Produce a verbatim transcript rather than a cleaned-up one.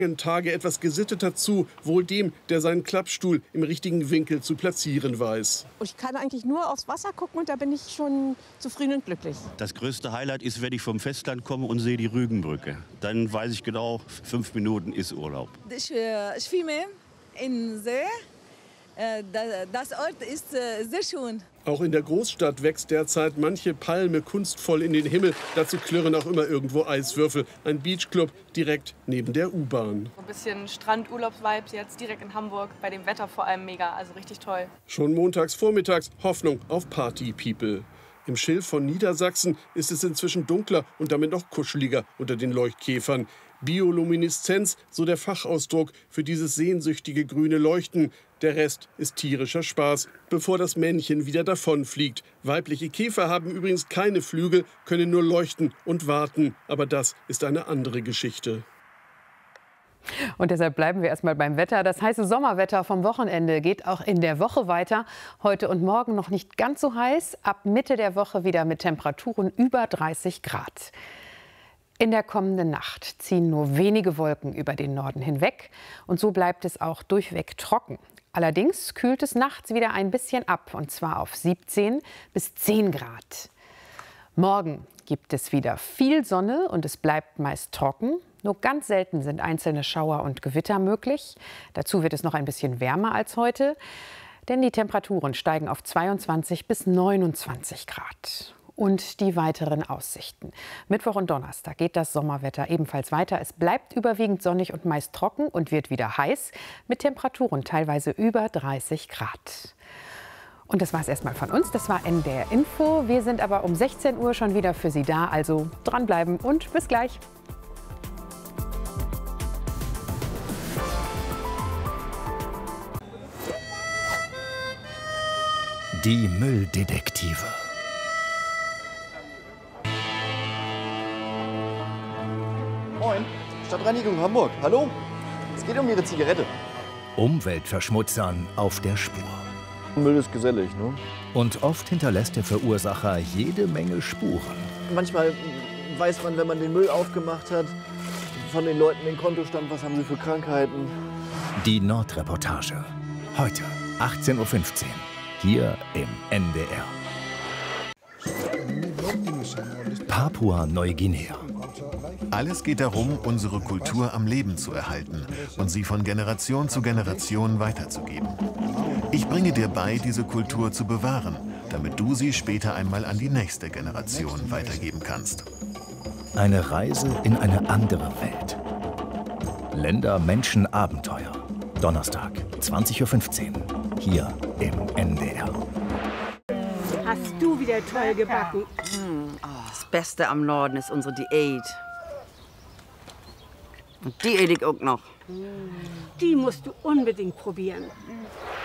Tage etwas gesitteter zu, wohl dem, der seinen Klappstuhl im richtigen Winkel zu platzieren weiß. Ich kann eigentlich nur aufs Wasser gucken und da bin ich schon zufrieden und glücklich. Das größte Highlight ist, wenn ich vom Festland komme und sehe die Rügenbrücke. Dann weiß ich genau, fünf Minuten ist Urlaub. Ich äh, schwimme in See. Äh, das Ort ist äh, sehr schön. Auch in der Großstadt wächst derzeit manche Palme kunstvoll in den Himmel. Dazu klirren auch immer irgendwo Eiswürfel. Ein Beachclub direkt neben der U-Bahn. Ein bisschen Strandurlaubsvibes jetzt direkt in Hamburg. Bei dem Wetter vor allem mega, also richtig toll. Schon montags vormittags Hoffnung auf Party-People. Im Schilf von Niedersachsen ist es inzwischen dunkler und damit noch kuscheliger unter den Leuchtkäfern. Biolumineszenz, so der Fachausdruck für dieses sehnsüchtige grüne Leuchten. Der Rest ist tierischer Spaß, bevor das Männchen wieder davonfliegt. Weibliche Käfer haben übrigens keine Flügel, können nur leuchten und warten. Aber das ist eine andere Geschichte. Und deshalb bleiben wir erstmal beim Wetter. Das heiße Sommerwetter vom Wochenende geht auch in der Woche weiter. Heute und morgen noch nicht ganz so heiß. Ab Mitte der Woche wieder mit Temperaturen über dreißig Grad. In der kommenden Nacht ziehen nur wenige Wolken über den Norden hinweg. Und so bleibt es auch durchweg trocken. Allerdings kühlt es nachts wieder ein bisschen ab, und zwar auf siebzehn bis zehn Grad. Morgen gibt es wieder viel Sonne und es bleibt meist trocken. Nur ganz selten sind einzelne Schauer und Gewitter möglich. Dazu wird es noch ein bisschen wärmer als heute, denn die Temperaturen steigen auf zweiundzwanzig bis neunundzwanzig Grad. Und die weiteren Aussichten. Mittwoch und Donnerstag geht das Sommerwetter ebenfalls weiter. Es bleibt überwiegend sonnig und meist trocken und wird wieder heiß mit Temperaturen teilweise über dreißig Grad. Und das war es erstmal von uns. Das war N D R Info. Wir sind aber um sechzehn Uhr schon wieder für Sie da. Also dranbleiben und bis gleich. Die Mülldetektive. Moin, Stadtreinigung Hamburg. Hallo? Es geht um Ihre Zigarette. Umweltverschmutzern auf der Spur. Müll ist gesellig, ne? Und oft hinterlässt der Verursacher jede Menge Spuren. Manchmal weiß man, wenn man den Müll aufgemacht hat, von den Leuten den Kontostand, was haben sie für Krankheiten. Die Nordreportage. Heute, achtzehn Uhr fünfzehn. Hier im N D R. Papua-Neuguinea. Alles geht darum, unsere Kultur am Leben zu erhalten und sie von Generation zu Generation weiterzugeben. Ich bringe dir bei, diese Kultur zu bewahren, damit du sie später einmal an die nächste Generation weitergeben kannst. Eine Reise in eine andere Welt. Länder, Menschen, Abenteuer. Donnerstag, zwanzig Uhr fünfzehn. Hier im N D R. Hast du wieder toll gebacken? Das Beste am Norden ist unsere Diät. Und die ede ich auch noch. Die musst du unbedingt probieren.